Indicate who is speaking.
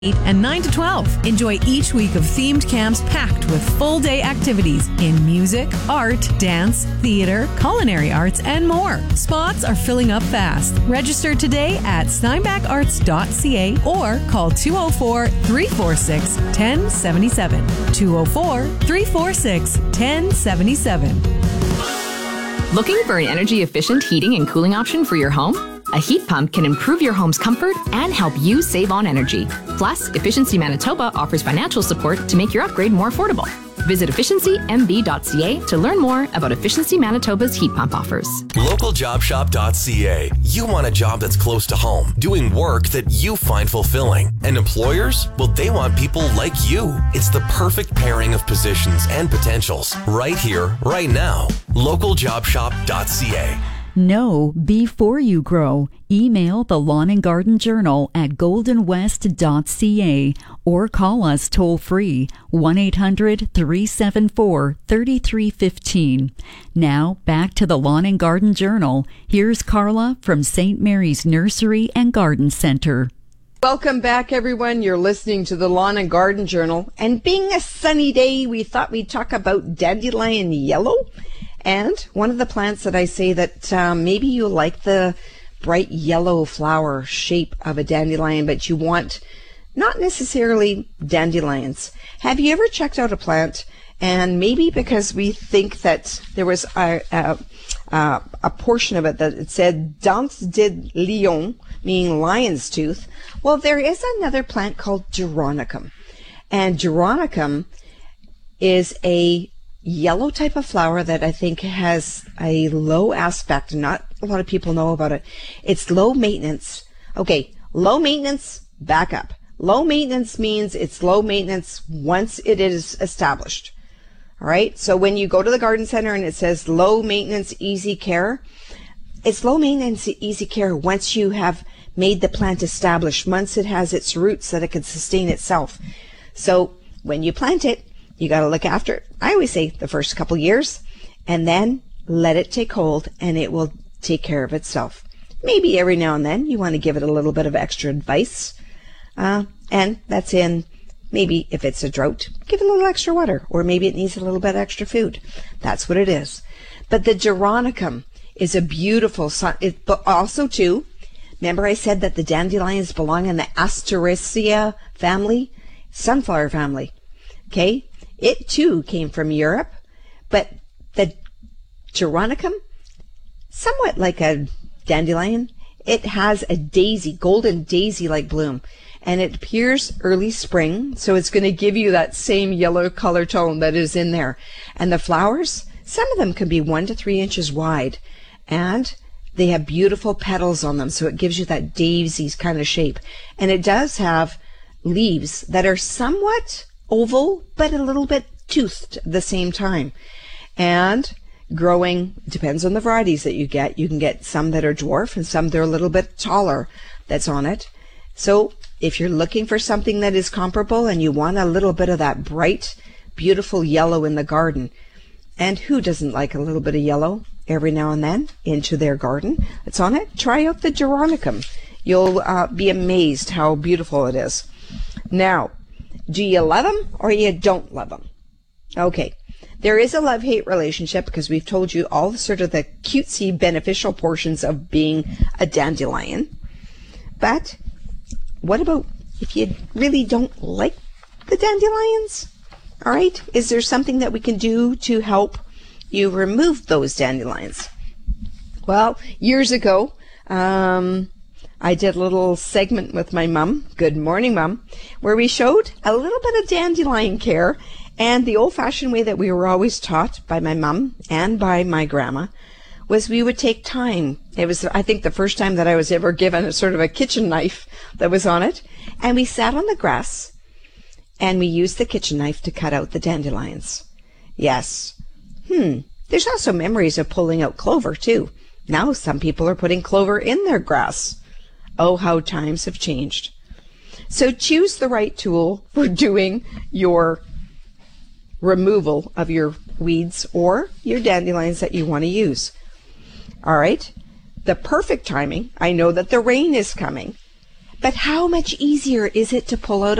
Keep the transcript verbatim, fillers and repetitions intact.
Speaker 1: and nine to twelve. Enjoy each week of themed camps packed with full-day activities in music, art, dance, theater, culinary arts, and more. Spots are filling up fast. Register today at steinbach arts dot c a or call two oh four, three four six, one oh seven seven. two oh four, three four six, one oh seven seven.
Speaker 2: Looking for an energy-efficient heating and cooling option for your home? A heat pump can improve your home's comfort and help you save on energy. Plus, Efficiency Manitoba offers financial support to make your upgrade more affordable. Visit efficiency m b dot c a to learn more about Efficiency Manitoba's heat pump offers.
Speaker 3: local job shop dot c a. You want a job that's close to home, doing work that you find fulfilling. And employers? Well, they want people like you. It's the perfect pairing of positions and potentials right here, right now. local job shop dot c a.
Speaker 4: Know before you grow. Email the Lawn and Garden Journal at golden west dot c a or call us toll free one eight hundred, three seven four, three three one five. Now back to the Lawn and Garden Journal. Here's Carla from Saint Mary's Nursery and Garden Center.
Speaker 5: Welcome back, everyone. You're listening to the Lawn and Garden Journal. And being a sunny day, we thought we'd talk about dandelion yellow. And one of the plants that I say that um, maybe you like the bright yellow flower shape of a dandelion, but you want not necessarily dandelions. Have you ever checked out a plant and maybe because we think that there was a, a, a, a portion of it that it said dent de lion, meaning lion's tooth. Well, there is another plant called Geronicum. And Geronicum is a yellow type of flower that I think has a low aspect. Not a lot of people know about it. It's low maintenance. Okay, low maintenance, back up. Low maintenance means it's low maintenance once it is established. All right, so when you go to the garden center and it says low maintenance, easy care, it's low maintenance, easy care once you have made the plant established, once it has its roots that it can sustain itself. So when you plant it, you got to look after it. I always say the first couple years, and then let it take hold and it will take care of itself. Maybe every now and then you want to give it a little bit of extra advice. Uh, and that's in maybe if it's a drought, give it a little extra water, or maybe it needs a little bit extra food. That's what it is. But the Geronicum is a beautiful, it, but also too, remember I said that the dandelions belong in the Asteraceae family, sunflower family. Okay? It too came from Europe, but the Geronicum, somewhat like a dandelion, it has a daisy, golden daisy-like bloom, and it appears early spring, so it's going to give you that same yellow color tone that is in there. And the flowers, some of them can be one to three inches wide, and they have beautiful petals on them, so it gives you that daisy kind of shape. And it does have leaves that are somewhat oval, but a little bit toothed at the same time. And growing, depends on the varieties that you get. You can get some that are dwarf and some that are a little bit taller that's on it. So if you're looking for something that is comparable and you want a little bit of that bright, beautiful yellow in the garden, and who doesn't like a little bit of yellow every now and then into their garden that's on it, try out the Geronicum. You'll uh, be amazed how beautiful it is. Now, do you love them or you don't love them? Okay, there is a love-hate relationship because we've told you all the sort of the cutesy beneficial portions of being a dandelion. But what about if you really don't like the dandelions? All right, is there something that we can do to help you remove those dandelions? Well, years ago, um, I did a little segment with my mom, Good Morning Mom, where we showed a little bit of dandelion care. And the old-fashioned way that we were always taught by my mom and by my grandma was we would take time. It was, I think, the first time that I was ever given a sort of a kitchen knife that was on it. And we sat on the grass and we used the kitchen knife to cut out the dandelions. Yes. Hmm. There's also memories of pulling out clover, too. Now some people are putting clover in their grass. Oh, how times have changed. So choose the right tool for doing your removal of your weeds or your dandelions that you want to use. All right. The perfect timing, I know that the rain is coming, But how much easier is it to pull out